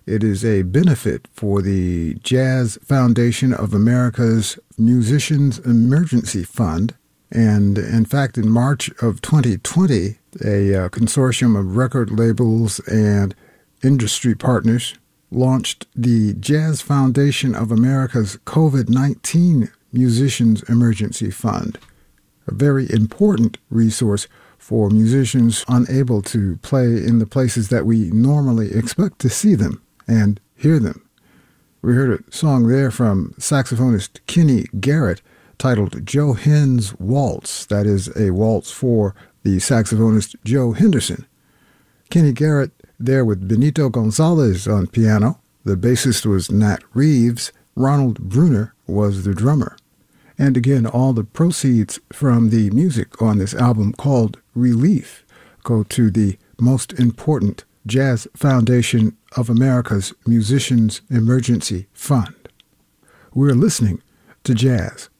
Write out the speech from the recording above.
It is a benefit for the Jazz Foundation of America's Musicians Emergency Fund. And in fact, in March of 2020, a consortium of record labels and industry partners launched the Jazz Foundation of America's COVID-19 Musicians Emergency Fund, a very important resource for musicians unable to play in the places that we normally expect to see them and hear them. We heard a song there from saxophonist Kenny Garrett titled Joe Henn's Waltz. That is a waltz for the saxophonist Joe Henderson. Kenny Garrett there with Benito Gonzalez on piano. The bassist was Nat Reeves. Ronald Bruner was the drummer. And again, all the proceeds from the music on this album called Relief go to the most important Jazz Foundation of America's Musicians Emergency Fund. We're listening to jazz